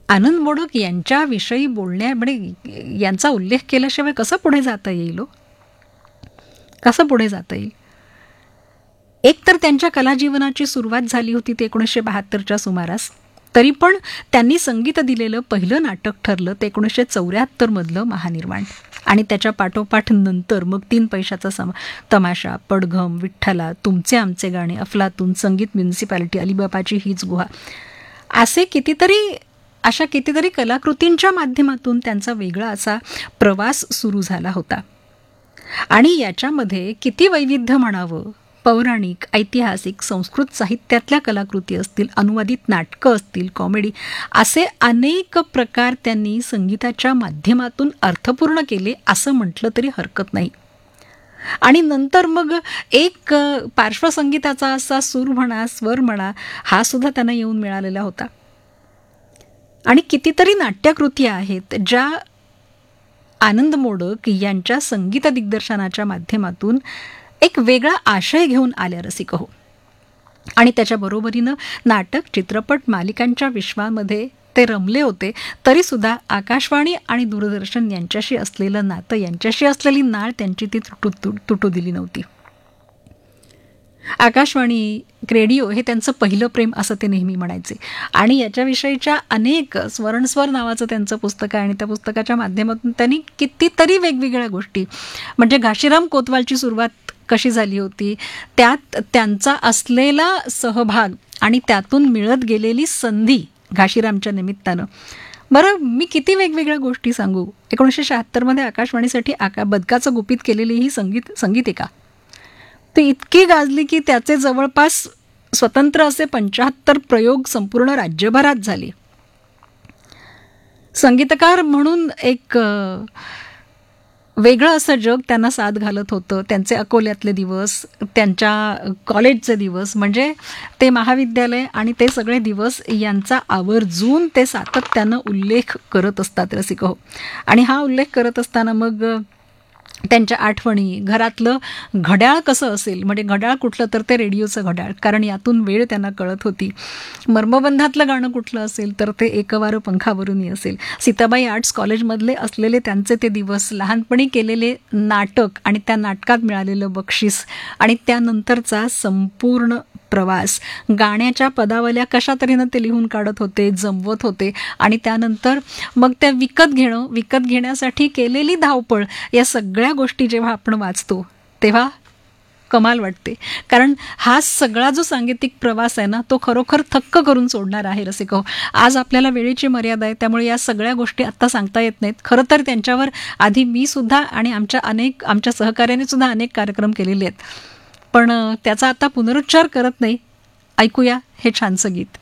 आनंद मोडक यांच्याविषयी म्हणजे यांचा उल्लेख केल्याशिवाय कसं पुढे जाता येईल हो? कसं पुढे जाता येईल? एक तर त्यांच्या कलाजीवनाची सुरुवात झाली होती ते 1972च्या सुमारास. तरी पण त्यांनी संगीत दिलेलं पहिलं नाटक ठरलं ते 1974मधलं महानिर्वाण. आणि त्याच्या पाठोपाठ नंतर मग 3 पैशाचा तमाशा, पडघम, विठ्ठला, तुमचे आमचे गाणे, अफलातून, संगीत म्युनिसिपॅलिटी, अलिबाबाची हीच गुहा, अशा कितीतरी कलाकृतींच्या माध्यमातून त्यांचा वेगळा असा प्रवास सुरू झाला होता. आणि याच्यामध्ये किती वैविध्य म्हणावं. पौराणिक, ऐतिहासिक, संस्कृत साहित्यातल्या कलाकृती असतील, अनुवादित नाटकं असतील, कॉमेडी, असे अनेक प्रकार त्यांनी संगीताच्या माध्यमातून अर्थपूर्ण केले असं म्हटलं तरी हरकत नाही. आणि नंतर मग एक पार्श्वसंगीताचा असा सूर म्हणा, स्वर म्हणा, हा सुद्धा त्यांना येऊन मिळालेला होता. आणि कितीतरी नाट्यकृती आहेत ज्या आनंद मोडक यांच्या संगीत दिग्दर्शनाच्या माध्यमातून एक वेगळा आशय घेऊन आल्या रसिक हो. आणि त्याच्या बरोबरीनं नाटक, चित्रपट, मालिकांच्या विश्वामध्ये ते रमले होते. तरीसुद्धा आकाशवाणी आणि दूरदर्शन यांच्याशी असलेलं नातं, यांच्याशी असलेली नाळ त्यांची ती तुटू दिली नव्हती. आकाशवाणी, रेडिओ हे त्यांचं पहिलं प्रेम असं ते नेहमी म्हणायचे. आणि याच्याविषयीच्या अनेक स्वर नावाचं त्यांचं पुस्तक आहे आणि त्या पुस्तकाच्या माध्यमातून त्यांनी कितीतरी वेगवेगळ्या गोष्टी, म्हणजे घाशीराम कोतवालची सुरुवात कशी झाली होती, त्यात त्यांचा असलेला सहभाग आणि त्यातून मिळत गेलेली संधी घाशीरामच्या निमित्तानं. बरं, मी किती वेगवेगळ्या गोष्टी सांगू. 1976मध्ये आकाशवाणीसाठी बदकाचं गुपित केलेली ही संगीतिका ती इतकी गाजली की त्याचे जवळपास स्वतंत्र असे 75 प्रयोग संपूर्ण राज्यभरात झाले. संगीतकार म्हणून एक वेगळं असं जग त्यांना साथ घालत होतं. त्यांचे अकोल्यातले दिवस, त्यांच्या कॉलेजचे दिवस, म्हणजे ते महाविद्यालय आणि ते सगळे दिवस यांचा आवर्जून ते सातत्यानं उल्लेख करत असतात रसिक हो. आणि हा उल्लेख करत असताना मग त्यांच्या आठवणी, घरातलं घड्याळ कसं असेल, म्हणजे घड्याळ कुठलं तर ते रेडिओचं घड्याळ, कारण यातून वेळ त्यांना कळत होती. मर्मबंधातलं गाणं कुठलं असेल तर ते एकवारं पंखावरूनही असेल. सीताबाई आर्ट्स कॉलेजमधले असलेले त्यांचे ते दिवस, लहानपणी केलेले नाटक आणि त्या नाटकात मिळालेलं बक्षीस आणि त्यानंतरचा संपूर्ण प्रवास, गाण्याच्या पदावल्या कशा तऱ्हेनं ते लिहून काढत होते, जमवत होते आणि त्यानंतर मग त्या विकत घेण्यासाठी केलेली धावपळ, या सगळ्या गोष्टी जेव्हा आपण वाचतो तेव्हा कमाल वाटते. कारण हा सगळा जो सांगीतिक प्रवास आहे ना, तो खरोखर थक्क करून सोडणार आहे रसिक हो. आज आपल्याला वेळेची मर्यादा आहे, त्यामुळे या सगळ्या गोष्टी आत्ता सांगता येत नाहीत. खरं तर त्यांच्यावर आधी मी सुद्धा आणि आमच्या सहकार्याने सुद्धा अनेक कार्यक्रम केलेले आहेत, पण त्याचा आता पुनरुच्चार करत नाही. ऐकूया हे छानसं गीत.